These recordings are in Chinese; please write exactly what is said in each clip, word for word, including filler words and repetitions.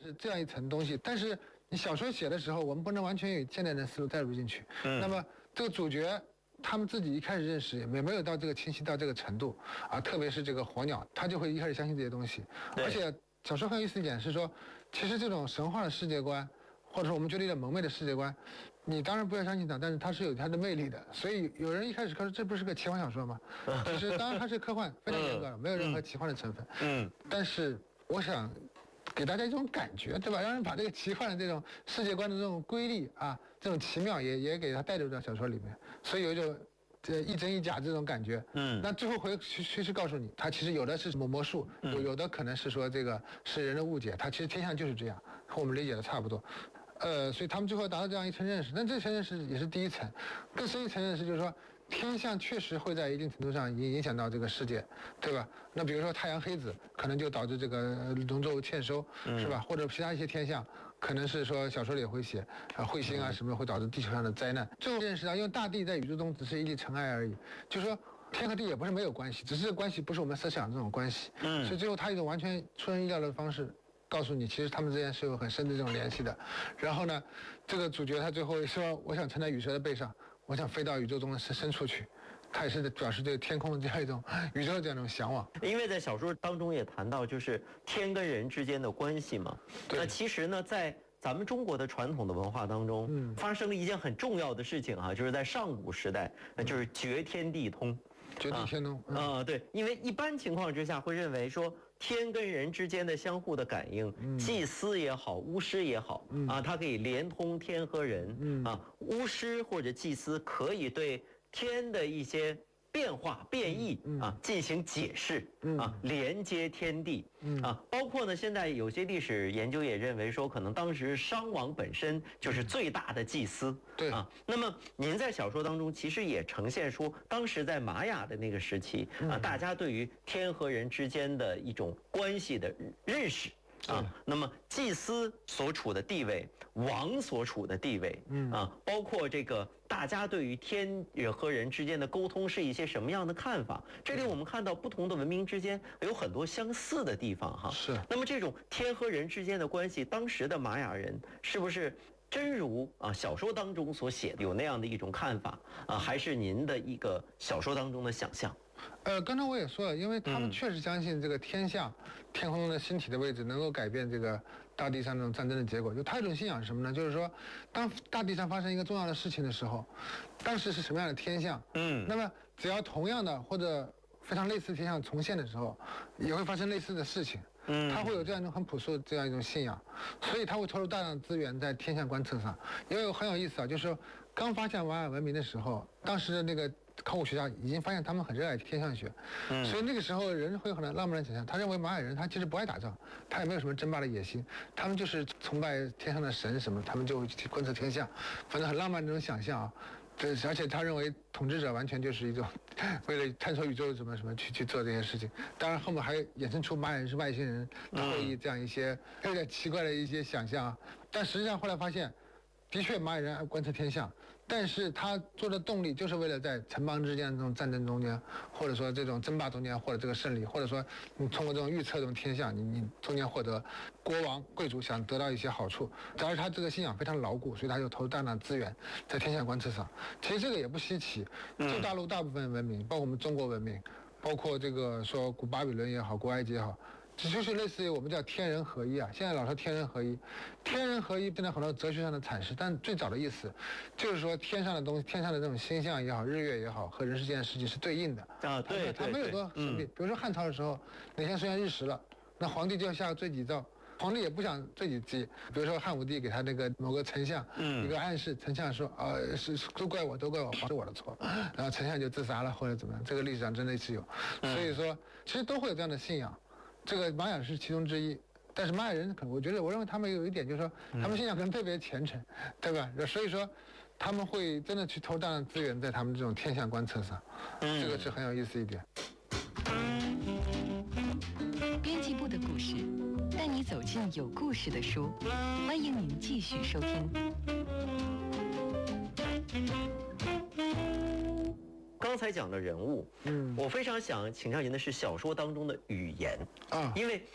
是这样一层东西，但是你小说写的时候，我们不能完全以现代人的思路带入进去。嗯，那么这个主角他们自己一开始认识也没有到这个清晰到这个程度啊，特别是这个火鸟，他就会一开始相信这些东西。而且小说很有意思一点是说，其实这种神话的世界观，或者说我们觉得有点蒙昧的世界观，你当然不要相信它，但是它是有它的魅力的。所以有人一开始说这不是个奇幻小说吗？其实当然它是科幻，非常严格的，没有任何奇幻的成分。嗯，但是我想给大家一种感觉，对吧？让人把这个奇幻的这种世界观的这种瑰丽啊，这种奇妙也也给它带入到小说里面，所以有一种这一真一假这种感觉。嗯，那最后会随时告诉你，它其实有的是什么魔术，有有的可能是说这个是人的误解，它其实天象就是这样，和我们理解的差不多。呃，所以他们最后达到这样一层认识，但这层认识也是第一层，更深一层认识就是说，天象确实会在一定程度上影影响到这个世界，对吧？那比如说太阳黑子，可能就导致这个农作物欠收，是吧？或者其他一些天象，可能是说小说里也会写，啊，彗星啊什么会导致地球上的灾难。最后认识到，因为大地在宇宙中只是一粒尘埃而已，就是说天和地也不是没有关系，只是关系不是我们设想这种关系。嗯，所以最后他一种完全出人意料的方式告诉你，其实他们之间是有很深的这种联系的。然后呢，这个主角他最后说，我想乘在羽蛇的背上，我想飞到宇宙中的深深处去。他也是表示对天空的这样一种宇宙的这样一种向往。 因为在小说当中也谈到，就是天跟人之间的关系嘛。那其实呢，在咱们中国的传统的文化当中，嗯，发生了一件很重要的事情啊，就是在上古时代，那就是绝天地通。 绝地天通啊、 嗯呃，对，因为一般情况之下会认为说天跟人之间的相互的感应，嗯、祭司也好，巫师也好，嗯、啊，它可以连通天和人，嗯、啊，巫师或者祭司可以对天的一些变化变异啊进行解释啊，连接天地啊，包括呢现在有些历史研究也认为说，可能当时商王本身就是最大的祭司， 对啊。那么您在小说当中其实也呈现出当时在玛雅的那个时期啊，大家对于天和人之间的一种关系的认识。啊，那么祭司所处的地位，王所处的地位，嗯啊，包括这个大家对于天和人之间的沟通是一些什么样的看法？这里我们看到不同的文明之间有很多相似的地方，哈。 是。 那么这种天和人之间的关系，当时的玛雅人是不是真如啊小说当中所写的有那样的一种看法啊？还是您的一个小说当中的想象？ 呃，刚才我也说了，因为他们确实相信这个天象、嗯、天空中的星体的位置能够改变这个大地上这种战争的结果。就他一种信仰是什么呢？就是说，当大地上发生一个重要的事情的时候，当时是什么样的天象，嗯，那么只要同样的或者非常类似的天象重现的时候，也会发生类似的事情。嗯，他会有这样一种很朴素的这样一种信仰，所以他会投入大量的资源在天象观测上。因为很有意思啊，就是说刚发现玛雅文明的时候，当时的那个考古学家已经发现他们很热爱天象学，嗯，所以那个时候人会很浪漫的想象，他认为玛雅人他其实不爱打仗，他也没有什么争霸的野心，他们就是崇拜天上的神什么，他们就会去观测天象，反正很浪漫的那种想象啊。对，而且他认为统治者完全就是一种为了探索宇宙什么什么去去做这些事情。当然后面还衍生出玛雅人是外星人的后裔这样一些有点奇怪的一些想象啊。但实际上后来发现，的确玛雅人爱观测天象，但是他做的动力就是为了在城邦之间这种战争中间，或者说这种争霸中间获得这个胜利，或者说你通过这种预测这种天象，你你中间获得国王贵族想得到一些好处。但是他这个信仰非常牢固，所以他就投入大量资源在天象观测上。其实这个也不稀奇，就大陆大部分文明，包括我们中国文明，包括这个说古巴比伦也好，古埃及也好。这就是类似于我们叫天人合一啊，现在老说天人合一，天人合一现在很多哲学上的阐释，但最早的意思就是说天上的东西，天上的这种星象也好，日月也好，和人世间的世界是对应的啊，对， 它没有多神秘。比如说汉朝的时候，哪天出现日食了，那皇帝就要下罪己诏。皇帝也不想罪己己，比如说汉武帝给他那个某个丞相、嗯、一个暗示，丞相说啊、呃、是都怪我，都怪我，是我的错，然后丞相就自杀了或者怎么样，这个历史上真的是有，所以说其实都会有这样的信仰。这个玛雅是其中之一，但是玛雅人可能我觉得我认为他们有一点就是说，他们信仰可能特别虔诚，对吧？所以说他们会真的去投大量资源在他们这种天象观测上，这个是很有意思一点。 编辑部的故事，带你走进有故事的书，欢迎您继续收听。 刚才讲的人物，嗯，我非常想请教您的是小说当中的语言啊，因为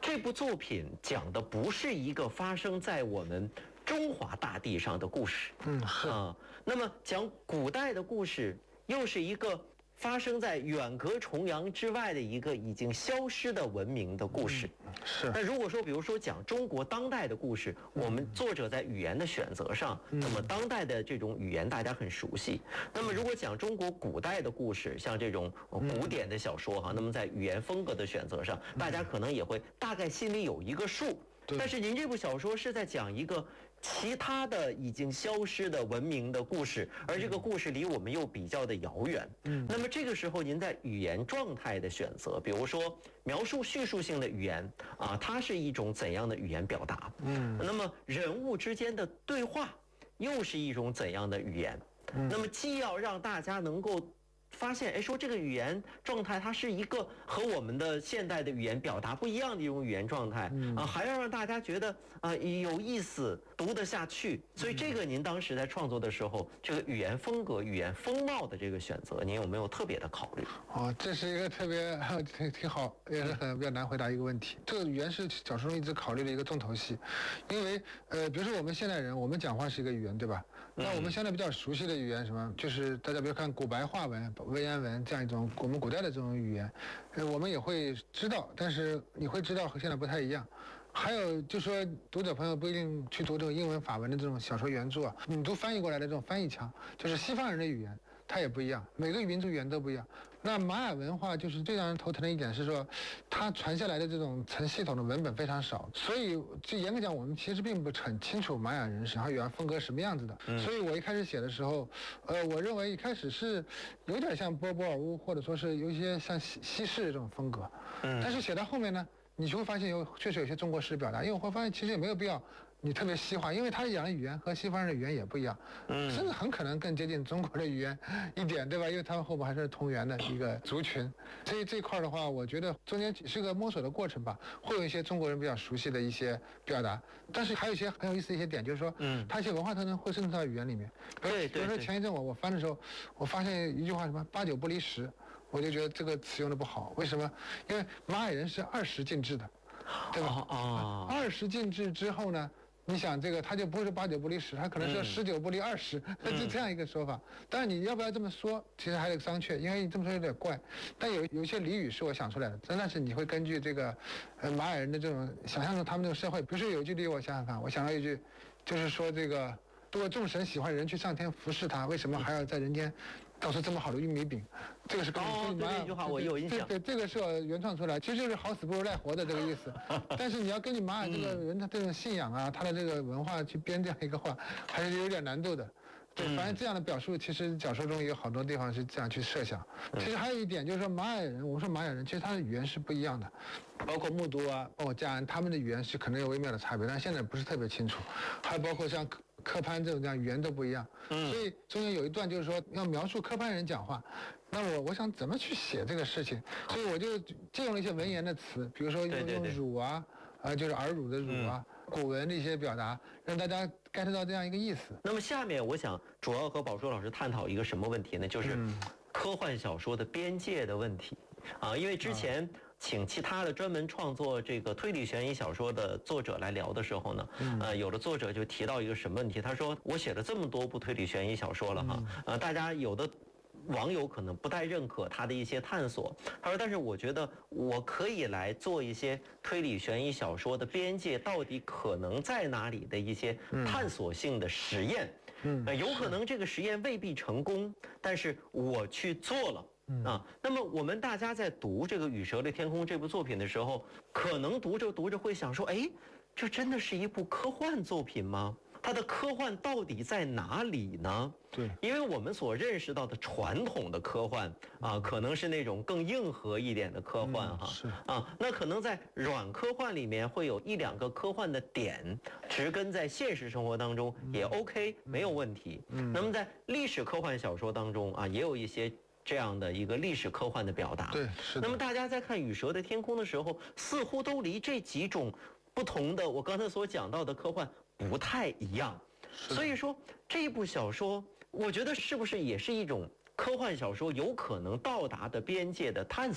这部作品讲的不是一个发生在我们中华大地上的故事， 嗯，是啊。那么讲古代的故事，又是一个发生在远隔重洋之外的一个已经消失的文明的故事。 嗯、是。 那如果说，比如说讲中国当代的故事，我们作者在语言的选择上， 嗯、 那么当代的这种语言大家很熟悉。那么如果讲中国古代的故事，像这种古典的小说哈，那么在语言风格的选择上，大家可能也会大概心里有一个数。但是您这部小说是在讲一个其他的已经消失的文明的故事，而这个故事离我们又比较的遥远。嗯，那么这个时候您在语言状态的选择，比如说描述叙述性的语言啊，它是一种怎样的语言表达？嗯，那么人物之间的对话又是一种怎样的语言？嗯，那么既要让大家能够发现，哎，说这个语言状态它是一个和我们的现代的语言表达不一样的一种语言状态，啊，还要让大家觉得啊有意思，读得下去。所以这个您当时在创作的时候，这个语言风格、语言风貌的这个选择，您有没有特别的考虑？ 哦，这是一个特别挺挺好，也是很比较难回答一个问题。这个语言是小说中一直考虑的一个重头戏，因为呃，比如说我们现代人，我们讲话是一个语言，对吧？那我们相对比较熟悉的语言什么，就是大家比如看古白话文、文言文这样一种我们古代的这种语言，呃，我们也会知道，但是你会知道和现在不太一样。还有就说读者朋友不一定去读这种英文法文的这种小说原著啊，你读翻译过来的这种翻译腔，就是西方人的语言，它也不一样，每个民族语言都不一样。那玛雅文化就是最让人头疼的一点是说，它传下来的这种成系统的文本非常少，所以就严格讲，我们其实并不很清楚玛雅人然后语言风格什么样子的。嗯、所以我一开始写的时候，呃，我认为一开始是有点像波波尔乌，或者说是有一些像西西式这种风格。嗯，但是写到后面呢，你就会发现有确实有些中国式表达，因为我会发现其实也没有必要你特别西化，因为他讲的语言和西方人的语言也不一样，嗯，甚至很可能更接近中国的语言一点，对吧？因为他们后面还是同源的一个族群，所以这一块的话，我觉得中间是个摸索的过程吧，会有一些中国人比较熟悉的一些表达，但是还有一些很有意思的一些点，就是说，嗯，它一些文化特征会渗透到语言里面。 对对。 比如说前一阵我我翻的时候，我发现一句话什么“八九不离十”，我就觉得这个词用的不好，为什么？因为玛雅人是二十进制的，对吧？啊，二十进制之后呢？你想这个，他就不是八九不离十，他可能是十九不离二十，是这样一个说法。但是你要不要这么说，其实还得商榷，因为你这么说有点怪。但有有一些俚语是我想出来的，真的是你会根据这个，呃，玛雅人的这种想象中他们这种社会，比如说有一句俚语我想想看，我想到一句，就是说这个，如果众神喜欢人去上天服侍他，为什么还要在人间搞出这么好的玉米饼？这个是跟哦，对这句话我有印象。 对对，这个是我原创出来，其实就是好死不如赖活的这个意思。但是你要根据玛雅这个人他这种信仰啊，他的这个文化去编这样一个话，还是有点难度的。对，反正这样的表述，其实小说中有好多地方是这样去设想。其实还有一点就是说，玛雅人，我们说玛雅人，其实他的语言是不一样的，包括木都啊，包括加安，他们的语言是可能有微妙的差别，但现在不是特别清楚。还包括像科潘这种这样语言都不一样，嗯，所以中间有一段就是说要描述科潘人讲话，那我我想怎么去写这个事情，所以我就借用了一些文言的词，比如说用用乳啊，啊就是耳乳的乳啊，古文的一些表达，让大家 get 到这样一个意思。 那么下面我想主要和宝硕老师探讨一个什么问题呢？就是科幻小说的边界的问题啊，因为之前请其他的专门创作这个推理悬疑小说的作者来聊的时候呢，呃，有的作者就提到一个什么问题？他说：“我写了这么多部推理悬疑小说了哈，呃，大家有的网友可能不太认可他的一些探索。他说，但是我觉得我可以来做一些推理悬疑小说的边界到底可能在哪里的一些探索性的实验。嗯，呃，有可能这个实验未必成功，但是我去做了。”啊，那么我们大家在读这个《与蛇的天空》这部作品的时候，可能读着读着会想说，哎，这真的是一部科幻作品吗？它的科幻到底在哪里呢？ 对， 因为我们所认识到的传统的科幻啊，可能是那种更硬核一点的科幻哈， 是啊，那可能在软科幻里面会有一两个科幻的点，植根在现实生活当中也 OK，没有问题。嗯，那么在历史科幻小说当中啊，也有一些这样的一个历史科幻的表达。 对，是的。 那么大家在看《与蛇的天空》的时候，似乎都离这几种不同的我刚才所讲到的科幻不太一样。所以说这部小说，我觉得是不是也是一种科幻小说有可能到达的边界的探索？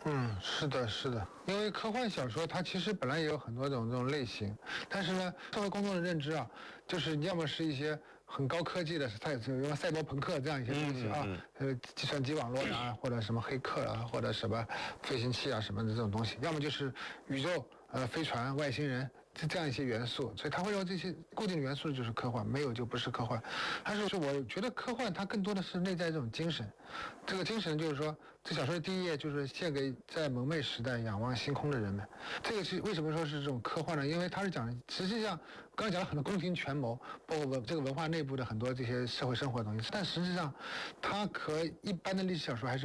嗯，是的，是的，因为科幻小说它其实本来也有很多种这种类型，但是呢，社会公众的认知啊，就是要么是一些很高科技的，它有什么赛博朋克这样一些东西啊，呃，计算机网络啊，或者什么黑客啊，或者什么飞行器啊什么的这种东西，要么就是宇宙呃飞船、外星人。这这样一些元素，所以他会用这些固定的元素就是科幻，没有就不是科幻。但是我觉得科幻它更多的是内在这种精神，这个精神就是说，这小说的第一页就是献给在蒙昧时代仰望星空的人们。这个是为什么说是这种科幻呢？因为它是讲，实际上刚才讲了很多宫廷权谋，包括文这个文化内部的很多这些社会生活的东西，但实际上它和一般的历史小说还是